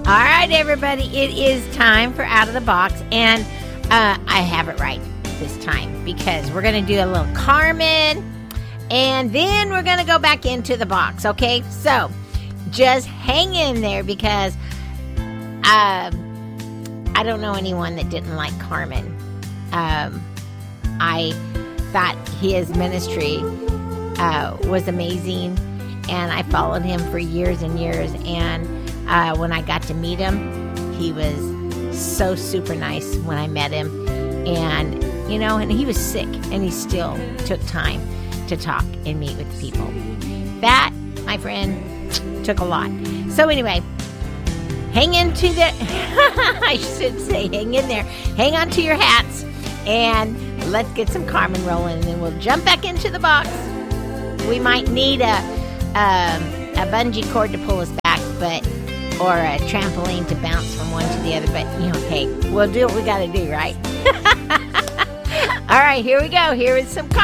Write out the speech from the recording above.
All right, everybody, it is time for Out of the Box, and I have it right this time because we're going to do a little Carmen, and then we're going to go back into the box, okay? So just hang in there because I don't know anyone that didn't like Carmen. I thought his ministry was amazing, and I followed him for years and years, and when I got to meet him, he was so super nice when I met him, and and he was sick, and he still took time to talk and meet with people. That, my friend, took a lot. So anyway, hang into the I should say hang in there, hang on to your hats, and let's get some Carmen rolling, and then we'll jump back into the box. We might need a bungee cord to pull us back, or a trampoline to bounce from one to the other, but hey, we'll do what we gotta do, right? All right, here we go. Here is some